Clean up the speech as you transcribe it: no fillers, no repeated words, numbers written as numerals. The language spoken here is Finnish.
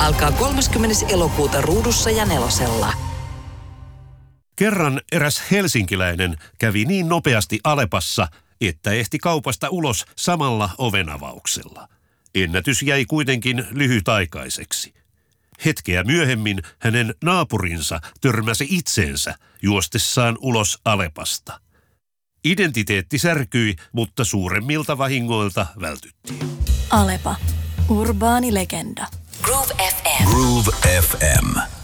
Alkaa 30. elokuuta Ruudussa ja Nelosella. Kerran eräs helsinkiläinen kävi niin nopeasti Alepassa, että ehti kaupasta ulos samalla ovenavauksella. Ennätys jäi kuitenkin lyhytaikaiseksi. Hetkeä myöhemmin hänen naapurinsa törmäsi itseensä juostessaan ulos Alepasta. Identiteetti särkyi, mutta suuremmilta vahingoilta vältyttiin. Alepa. Urbaani legenda. Groove FM. Groove FM.